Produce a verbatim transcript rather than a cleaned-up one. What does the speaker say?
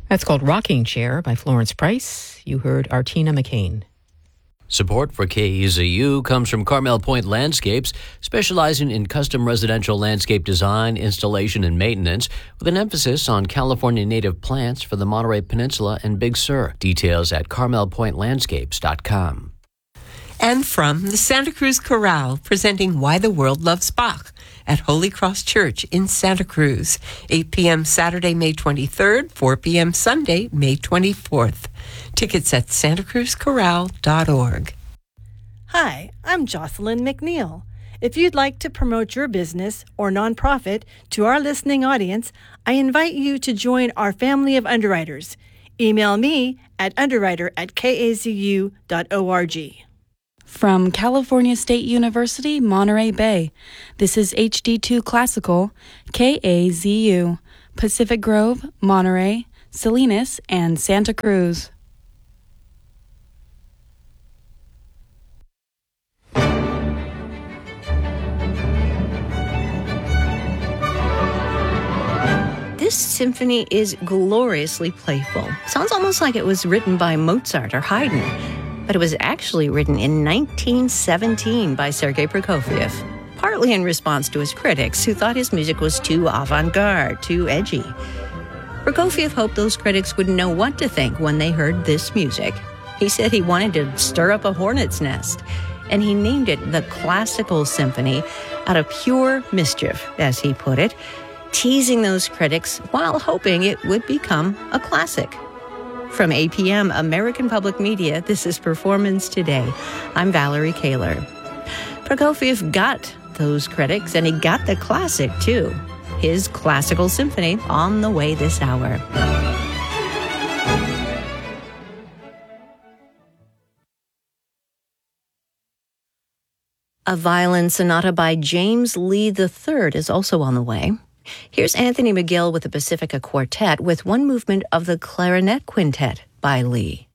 That's called Rocking Chair by Florence Price. You heard Artina McCain. Support for K E Z U comes from Carmel Point Landscapes, specializing in custom residential landscape design, installation, and maintenance, with an emphasis on California native plants for the Monterey Peninsula and Big Sur. Details at carmel point landscapes dot com. And from the Santa Cruz Chorale, presenting Why the World Loves Bach at Holy Cross Church in Santa Cruz, eight p.m. Saturday, May twenty-third, four p.m. Sunday, May twenty-fourth. Tickets at santa cruz chorale dot org. Hi, I'm Jocelyn McNeil. If you'd like to promote your business or nonprofit to our listening audience, I invite you to join our family of underwriters. Email me at underwriter at k a z u dot org. From California State University, Monterey Bay, this is H D two Classical, K A Z U, Pacific Grove, Monterey, Salinas, and Santa Cruz. This symphony is gloriously playful. Sounds almost like it was written by Mozart or Haydn, but it was actually written in nineteen seventeen by Sergei Prokofiev, partly in response to his critics who thought his music was too avant-garde, too edgy. Prokofiev hoped those critics wouldn't know what to think when they heard this music. He said he wanted to stir up a hornet's nest, and he named it the Classical Symphony out of pure mischief, as he put it, teasing those critics while hoping it would become a classic. From A P M American Public Media, this is Performance Today. I'm Valerie Kaler. Prokofiev got those critics, and he got the classic, too. His Classical Symphony on the way this hour. A violin sonata by James Lee the third is also on the way. Here's Anthony McGill with the Pacifica Quartet with one movement of the Clarinet Quintet by Lee.